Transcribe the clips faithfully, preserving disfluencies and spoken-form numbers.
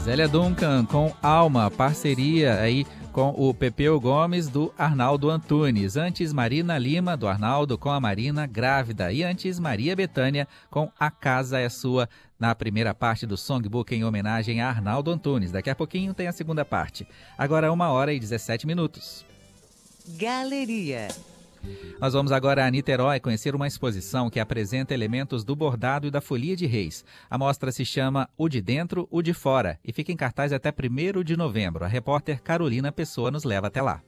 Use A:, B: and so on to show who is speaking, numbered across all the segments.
A: Zélia Duncan com Alma, parceria aí com o Pepeu Gomes do Arnaldo Antunes. Antes, Marina Lima do Arnaldo com a Marina grávida. E antes, Maria Bethânia com A Casa é Sua, na primeira parte do Songbook em homenagem a Arnaldo Antunes. Daqui a pouquinho tem a segunda parte. Agora uma hora e dezessete minutos.
B: Galeria.
A: Nós vamos agora a Niterói conhecer uma exposição que apresenta elementos do bordado e da folia de reis. A mostra se chama O de Dentro, O de Fora e fica em cartaz até primeiro de novembro. A repórter Carolina Pessoa nos leva até lá.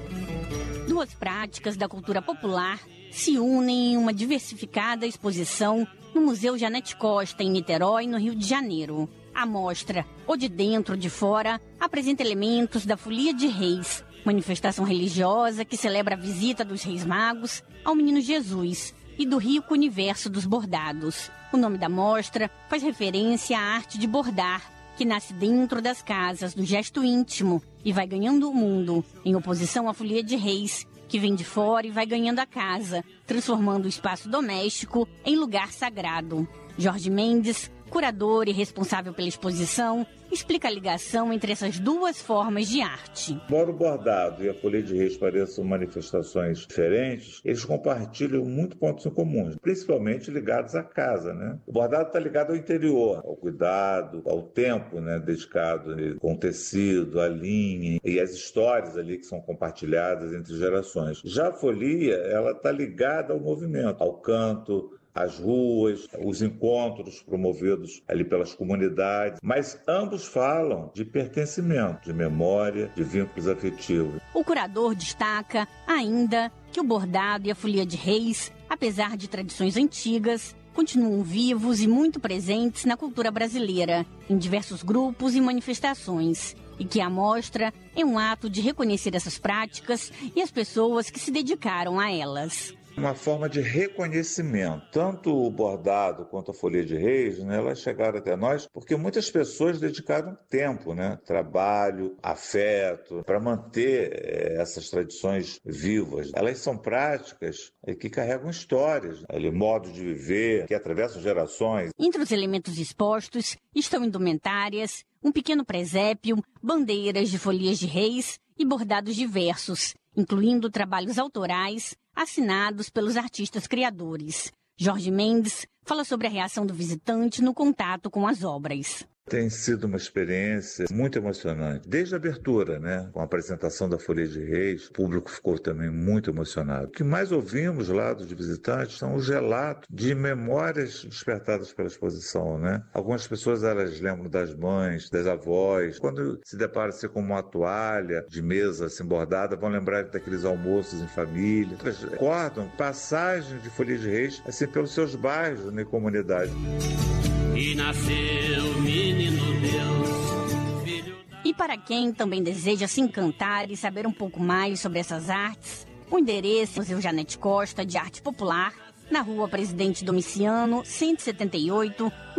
C: Duas práticas da cultura popular se unem em uma diversificada exposição no Museu Janete Costa, em Niterói, no Rio de Janeiro. A mostra O de Dentro, O de Fora apresenta elementos da folia de reis, manifestação religiosa que celebra a visita dos Reis Magos ao Menino Jesus e do rico universo dos bordados. O nome da mostra faz referência à arte de bordar, que nasce dentro das casas, do gesto íntimo, e vai ganhando o mundo, em oposição à folia de reis, que vem de fora e vai ganhando a casa, transformando o espaço doméstico em lugar sagrado. Jorge Mendes, curador e responsável pela exposição, explica a ligação entre essas duas formas de arte.
D: Embora o bordado e a folia de reis pareçam manifestações diferentes, eles compartilham muitos pontos em comum, principalmente ligados à casa, né? O bordado está ligado ao interior, ao cuidado, ao tempo, né, dedicado com o tecido, a linha e as histórias ali que são compartilhadas entre gerações. Já a folia, ela está ligada ao movimento, ao canto, as ruas, os encontros promovidos ali pelas comunidades, mas ambos falam de pertencimento, de memória, de vínculos afetivos.
C: O curador destaca ainda que o bordado e a folia de reis, apesar de tradições antigas, continuam vivos e muito presentes na cultura brasileira, em diversos grupos e manifestações, e que a mostra é um ato de reconhecer essas práticas e as pessoas que se dedicaram a elas.
D: Uma forma de reconhecimento. Tanto o bordado quanto a folia de reis, né, elas chegaram até nós porque muitas pessoas dedicaram tempo, né, trabalho, afeto, para manter eh, essas tradições vivas. Elas são práticas eh, que carregam histórias, ali, modos de viver, que atravessam gerações.
C: Entre os elementos expostos estão indumentárias, um pequeno presépio, bandeiras de folias de reis e bordados diversos, incluindo trabalhos autorais assinados pelos artistas criadores. Jorge Mendes fala sobre a reação do visitante no contato com as obras.
D: Tem sido uma experiência muito emocionante. Desde a abertura, né, com a apresentação da Folia de Reis, o público ficou também muito emocionado. O que mais ouvimos lá dos visitantes são os relatos de memórias despertadas pela exposição, né? Algumas pessoas, elas lembram das mães, das avós. Quando se depara assim, com uma toalha de mesa assim, bordada, vão lembrar daqueles almoços em família. Outras recordam passagens de Folia de Reis assim, pelos seus bairros, né, e comunidades.
E: E nasceu menino Deus, filho da...
C: E para quem também deseja se encantar e saber um pouco mais sobre essas artes, o endereço é o Museu Janete Costa de Arte Popular, na Rua Presidente Domiciano, cento e setenta e oito,